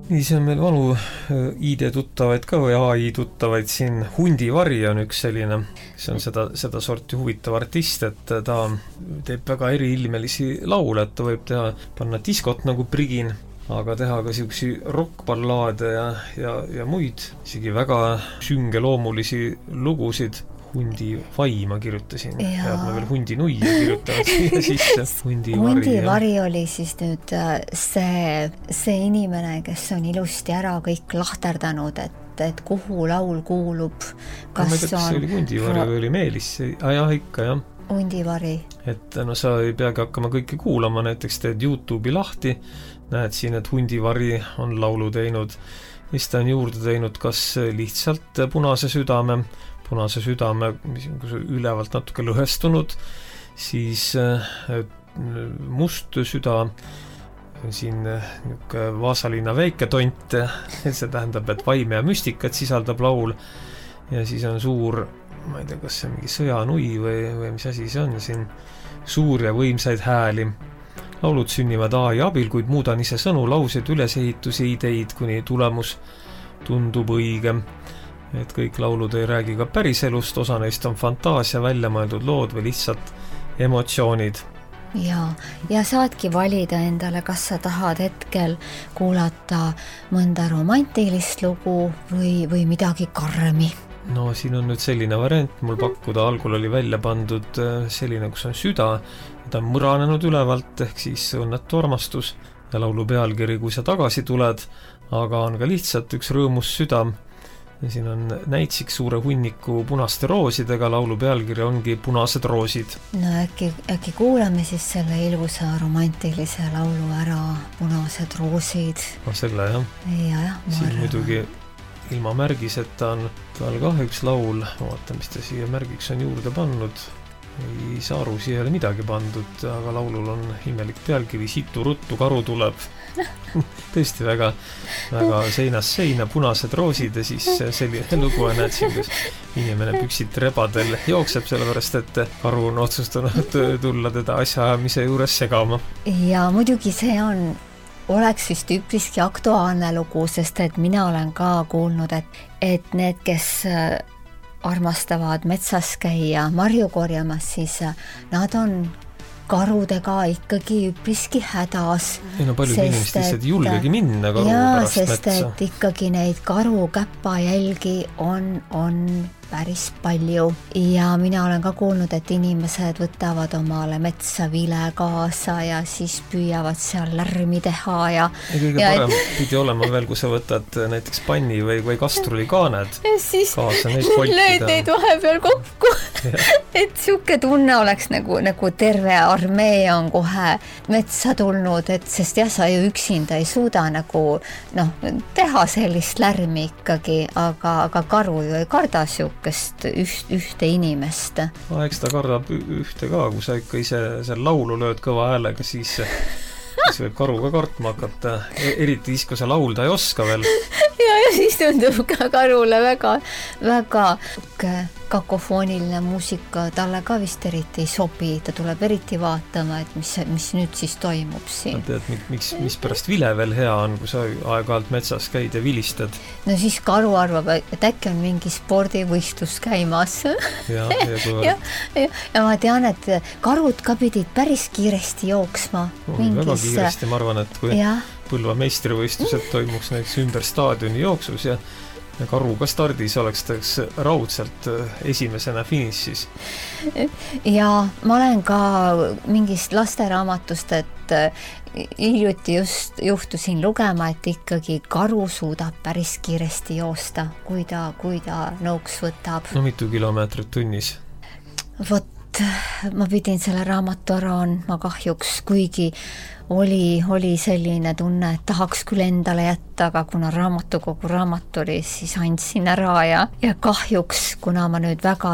Nii, see on meil vanu ID-tuttavaid ka või AI-tuttavaid siin. Hundivari on üks selline, see on seda sorti huvitav artist, et ta teeb väga eriilmelisi laule, et ta võib panna diskot nagu Prigin, aga teha ka siuksi rockballaade ja muid, isegi väga süngeloomulisi lugusid. Hundivari ma kirjutasin, pead ma veel hundinuia kirjutavad siia sisse. Hundivari oli siis nüüd see inimene, kes on ilusti ära kõik lahterdanud, et kuhu laul kuulub. Ma ei tea, kas see oli Hundivari või oli Meelis? Jah, ikka, jah. Hundivari. Et no sa ei peagi hakkama kõike kuulama, näiteks teed YouTube'i lahti, näed siin, et Hundivari on laulu teinud, mis ta on juurde teinud, kas lihtsalt Punase südame, mis on ülevalt natuke lõhestunud, siis Must süda, siin Vaasalinna väiketont, see tähendab, et vaime ja müstikat sisaldab laul, ja siis on suur, ma ei tea, kas see on mingi sõjanui või mis asi see on siin, suur ja võimsaid hääli. Laulud sünnivad AI abil, kuid muudan ise sõnu, lauseid, ülesehitusi, ideid, kuni tulemus tundub õige. Et kõik laulud ei räägi ka päriselust, osa neist on fantaasia, väljamõeldud lood või lihtsalt emotsioonid. Ja saadki valida endale, kas sa tahad hetkel kuulata mõnda romantilist lugu või midagi karmi. No siin on nüüd selline variant mul pakkuda, algul oli välja pandud selline, kus on süda, ta on mõranenud ülevalt, ehk siis õnnetu armastus ja laulu pealkiri, kui sa tagasi tuled, aga on ka lihtsalt üks rõõmus süda. Ja siin on näitsik suure hunniku punaste roosidega, laulu pealkiri ongi Punased roosid. No äkki kuulame siis selle ilusa romantilise laulu ära, Punased roosid. No selle, jah. Ja, siin muidugi ilma märgiseta on tal ka üks laul, vaata, mis ta siia märgiks on juurde pannud. Ei saa aru, siia ei ole midagi pandud, aga laulul on imelik pealkiri, Situ ruttu karu tuleb. Tõesti väga seinast seina, Punased roosid ja siis selline lugu on, et siin, kus inimene püksid rebadel jookseb, sellepärast, et karu on otsustanud tulla teda asjaajamise juures segama. Ja muidugi see oleks vist üpriski aktuaalne lugu, sest et mina olen ka kuulnud, et need, kes armastavad metsas käia marju korjamas, siis nad on karudega ikkagi üpriski hädas. Ei no paljud inimesed lihtsalt julgegi minna karu pärast metsa. Sest et ikkagi neid karu käpajälgi on päris palju. Ja mina olen ka kuulnud, et inimesed võtavad omale metsa vile kaasa ja siis püüavad seal lärmi teha ja kõige parem pidi olema veel, kui sa võtad näiteks panni või kastruli kaaned siis kaasa, neid koltida. Lööd neid vahepeal kokku. Et siuke tunne oleks nagu terve armee on kohe metsa tulnud, et sest jah, sa ju üksinda ei suuda nagu teha sellist lärmi ikkagi, aga karu ju ei karda siukest ühte inimest. Eks ta kardab ühte ka, kui sa ikka ise seal laulu lööd kõva häälega, siis võib karu ka kartma hakata, eriti siis, kui sa laulda ei oska veel. Ja siis tundub ka karule väga kakofooniline muusika, talle ka vist eriti ei sobi, ta tuleb eriti vaatama, et mis nüüd siis toimub siin. Tead, mis pärast vile veel hea on, kui sa aeg-ajalt metsas käid ja vilistad? No siis karu arvab, et äkki on mingi spordivõistlus käimas. Ja ma tean, et karud ka pidid päris kiiresti jooksma. Väga kiiresti, ma arvan, et kui Põlva meistrivõistlused toimuks näiteks ümber staadioni jooksus ja karu ka stardis oleks raudselt esimesena finišis. Ja ma olen ka mingist lasteraamatust, et hiljuti just juhtusin lugema, et ikkagi karu suudab päris kiiresti joosta, kui ta nõuks võtab. No mitu kilomeetrit tunnis? Vot, ma pidin selle raamatu ära andma kahjuks, kuigi oli selline tunne, et tahaks küll endale jätta, aga kuna raamatukogu raamat oli, siis andsin ära ja kahjuks, kuna ma nüüd väga